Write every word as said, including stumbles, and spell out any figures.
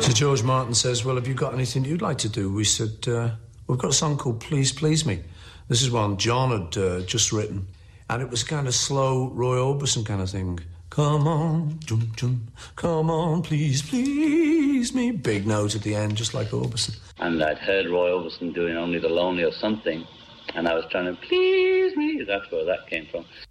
So George Martin says, well, have you got anything you'd like to do? We said, uh, we've got a song called Please Please Me. This is one John had uh, just written. And it was kind of slow Roy Orbison kind of thing. Come on, jum, jum, come on, please, please me. Big note at the end, just like Orbison. And I'd heard Roy Orbison doing Only the Lonely or something, and I was trying to please me. That's where that came from.